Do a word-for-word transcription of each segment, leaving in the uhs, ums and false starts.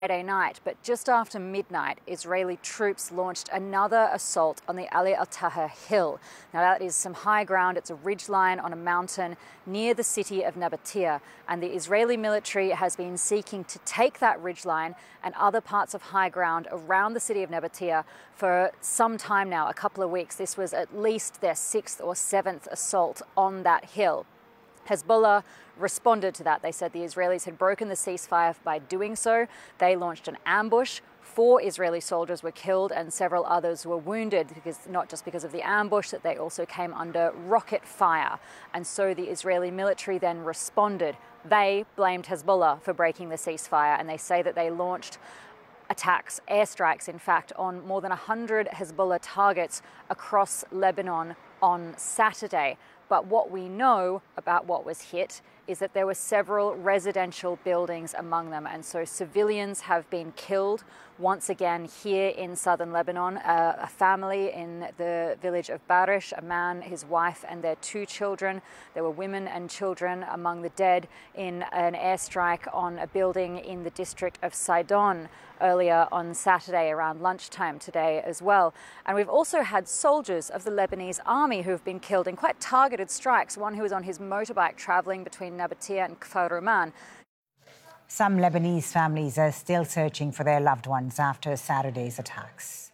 Friday night, but just after midnight, Israeli troops launched another assault on the Ali al-Taher hill. Now that is some high ground. It's a ridgeline on a mountain near the city of Nabatea, and the Israeli military has been seeking to take that ridgeline and other parts of high ground around the city of Nabatea for some time now, a couple of weeks. This was at least their sixth or seventh assault on that hill. Hezbollah responded to that. They said the Israelis had broken the ceasefire by doing so. They launched an ambush. Four Israeli soldiers were killed and several others were wounded, because not just because of the ambush, that they also came under rocket fire. And so the Israeli military then responded. They blamed Hezbollah for breaking the ceasefire, and they say that they launched attacks, airstrikes, in fact, on more than one hundred Hezbollah targets across Lebanon on Saturday. But what we know about what was hit is that there were several residential buildings among them, and so civilians have been killed. Once again, here in southern Lebanon, uh, a family in the village of Barish, a man, his wife, and their two children. There were women and children among the dead in an airstrike on a building in the district of Sidon earlier on Saturday around lunchtime today as well. And we've also had soldiers of the Lebanese army who have been killed in quite targeted strikes. One who was on his motorbike traveling between Nabatea and Kfar Ruman. Some Lebanese families are still searching for their loved ones after Saturday's attacks.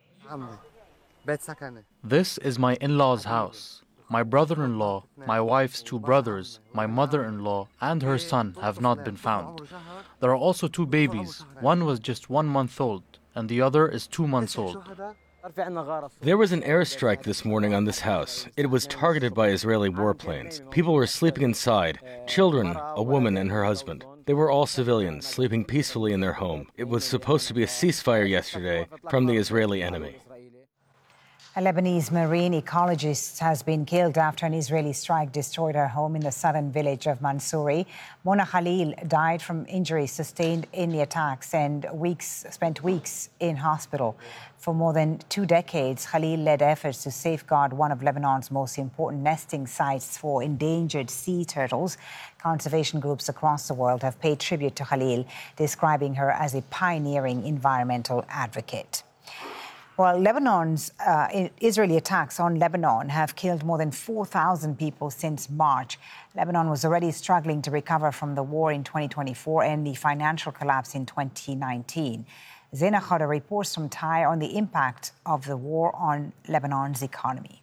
This is my in-law's house. My brother-in-law, my wife's two brothers, my mother-in-law, and her son have not been found. There are also two babies. One was just one month old, and the other is two months old. There was an airstrike this morning on this house. It was targeted by Israeli warplanes. People were sleeping inside, children, a woman and her husband. They were all civilians, sleeping peacefully in their home. It was supposed to be a ceasefire yesterday from the Israeli enemy. A Lebanese marine ecologist has been killed after an Israeli strike destroyed her home in the southern village of Mansouri. Mona Khalil died from injuries sustained in the attacks and weeks spent weeks in hospital. For more than two decades, Khalil led efforts to safeguard one of Lebanon's most important nesting sites for endangered sea turtles. Conservation groups across the world have paid tribute to Khalil, describing her as a pioneering environmental advocate. Well, Lebanon's uh, Israeli attacks on Lebanon have killed more than four thousand people since March. Lebanon was already struggling to recover from the war in twenty twenty-four and the financial collapse in twenty nineteen. Zaina Khadr reports from Tyre on the impact of the war on Lebanon's economy.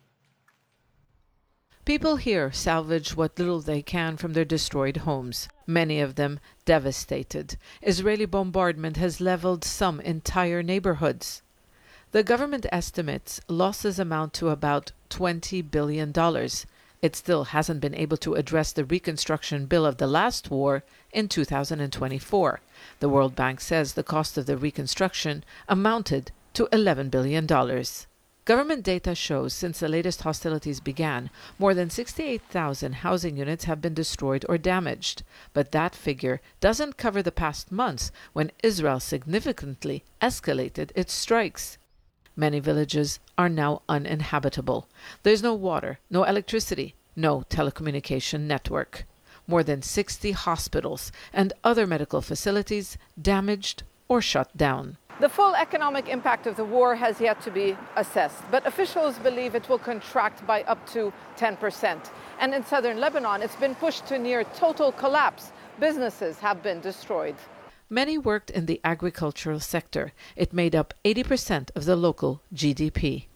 People here salvage what little they can from their destroyed homes, many of them devastated. Israeli bombardment has leveled some entire neighborhoods. The government estimates losses amount to about twenty billion dollars. It still hasn't been able to address the reconstruction bill of the last war in two thousand twenty-four. The World Bank says the cost of the reconstruction amounted to eleven billion dollars. Government data shows since the latest hostilities began, more than sixty-eight thousand housing units have been destroyed or damaged. But that figure doesn't cover the past months when Israel significantly escalated its strikes. Many villages are now uninhabitable. There's no water, no electricity, no telecommunication network. More than sixty hospitals and other medical facilities damaged or shut down. The full economic impact of the war has yet to be assessed, but officials believe it will contract by up to ten percent. And in southern Lebanon, it's been pushed to near total collapse. Businesses have been destroyed. Many worked in the agricultural sector. It made up eighty percent of the local G D P.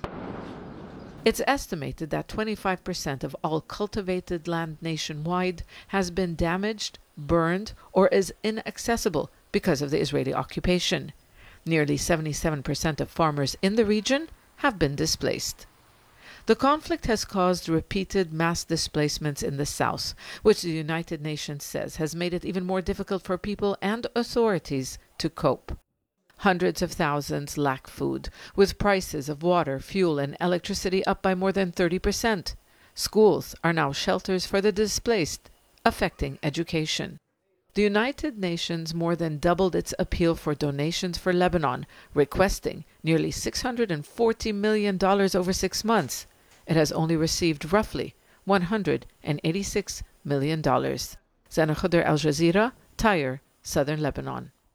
It's estimated that twenty-five percent of all cultivated land nationwide has been damaged, burned, or is inaccessible because of the Israeli occupation. Nearly seventy-seven percent of farmers in the region have been displaced. The conflict has caused repeated mass displacements in the south, which the United Nations says has made it even more difficult for people and authorities to cope. Hundreds of thousands lack food, with prices of water, fuel, and electricity up by more than thirty percent. Schools are now shelters for the displaced, affecting education. The United Nations more than doubled its appeal for donations for Lebanon, requesting nearly six hundred forty million dollars over six months. It has only received roughly one hundred eighty-six million dollars. Zaina Khadr, Al Jazeera, Tyre, Southern Lebanon.